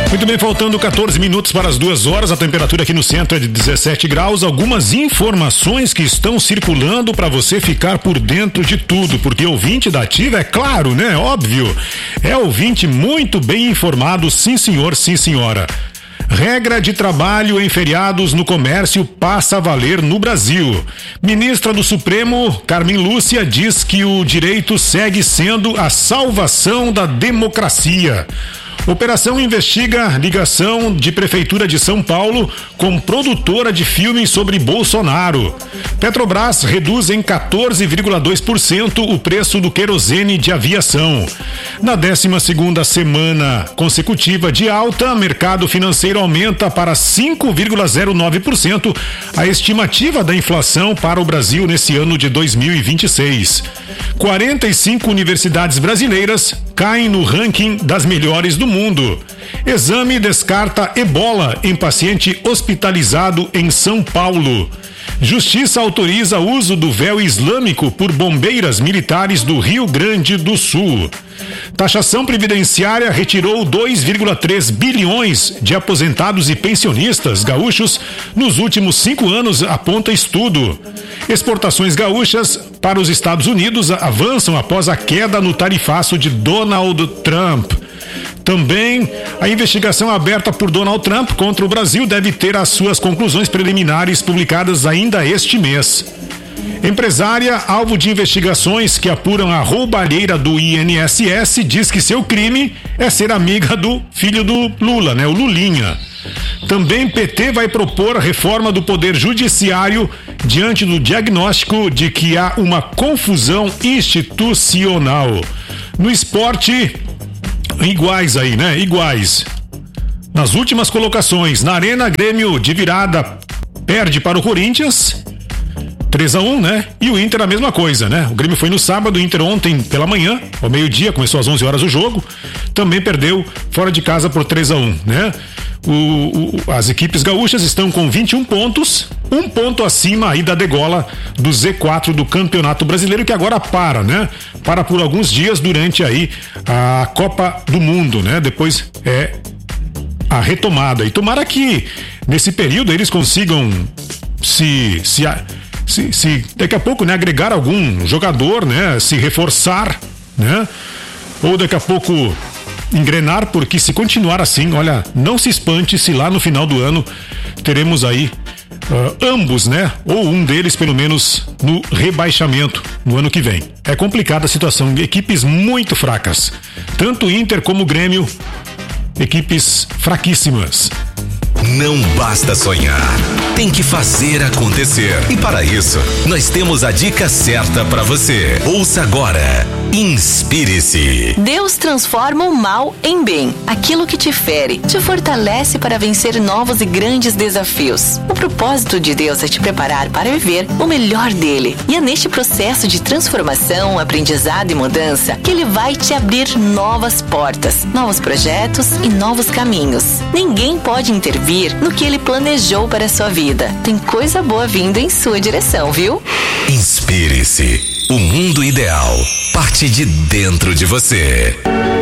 Muito bem, faltando 14 minutos para as 2 horas, a temperatura aqui no centro é de 17 graus. Algumas informações que estão circulando para você ficar por dentro de tudo, porque ouvinte da Ativa, é claro, né? Óbvio, é ouvinte muito bem informado, sim senhor, sim senhora. Regra de trabalho em feriados no comércio passa a valer no Brasil. Ministra do Supremo, Carmen Lúcia, diz que o direito segue sendo a salvação da democracia. Operação investiga ligação de Prefeitura de São Paulo com produtora de filmes sobre Bolsonaro. Petrobras reduz em 14,2% o preço do querosene de aviação. Na 12ª semana consecutiva de alta, mercado financeiro aumenta para 5,09% a estimativa da inflação para o Brasil nesse ano de 2026. 45 universidades brasileiras caem no ranking das melhores do mundo. Exame descarta ebola em paciente hospitalizado em São Paulo. Justiça autoriza o uso do véu islâmico por bombeiras militares do Rio Grande do Sul. Taxação previdenciária retirou 2,3 bilhões de aposentados e pensionistas gaúchos nos últimos 5 anos, aponta estudo. Exportações gaúchas para os Estados Unidos avançam após a queda no tarifaço de Donald Trump. Também a investigação aberta por Donald Trump contra o Brasil deve ter as suas conclusões preliminares publicadas ainda este mês. Empresária, alvo de investigações que apuram a roubalheira do INSS, diz que seu crime é ser amiga do filho do Lula, né? O Lulinha. Também PT vai propor a reforma do Poder Judiciário diante do diagnóstico de que há uma confusão institucional. No esporte, iguais aí, né? Iguais. Nas últimas colocações, na Arena, Grêmio de virada perde para o Corinthians 3-1, né? E o Inter a mesma coisa, né? O Grêmio foi no sábado, o Inter ontem pela manhã, ao meio-dia, começou às 11 horas o jogo, também perdeu fora de casa por 3-1, né? As equipes gaúchas estão com 21 pontos, um ponto acima aí da degola do Z4 do Campeonato Brasileiro, que agora para, né? Para por alguns dias durante aí a Copa do Mundo, né? Depois é a retomada. E tomara que nesse período eles consigam se daqui a pouco, né, agregar algum jogador, né, se reforçar, né? Ou daqui a pouco engrenar, porque se continuar assim, olha, não se espante se lá no final do ano teremos aí ambos, né? Ou um deles pelo menos no rebaixamento no ano que vem. É complicada a situação, equipes muito fracas, tanto Inter como Grêmio, equipes fraquíssimas. Não basta sonhar, tem que fazer acontecer. E para isso, nós temos a dica certa para você. Ouça agora. Inspire-se. Deus transforma o mal em bem. Aquilo que te fere, te fortalece para vencer novos e grandes desafios. O propósito de Deus é te preparar para viver o melhor dele. E é neste processo de transformação, aprendizado e mudança que ele vai te abrir novas portas, novos projetos e novos caminhos. Ninguém pode intervir no que ele planejou para a sua vida. Tem coisa boa vindo em sua direção, viu? Inspire-se. O mundo ideal parte de dentro de você.